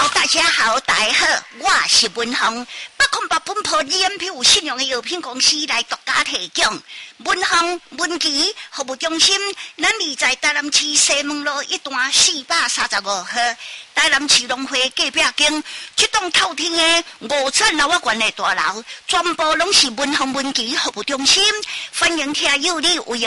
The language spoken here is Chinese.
大家好，大家好，我是文宏。108本铺EMP 有信用的药品公司来独家提供。文宏文琪服务中心，咱立在台南市西门路1段435号，台南市农会隔壁间，这栋透天的5层楼啊悬的大楼，全部拢是文宏文琪服务中心。欢迎听友你有闲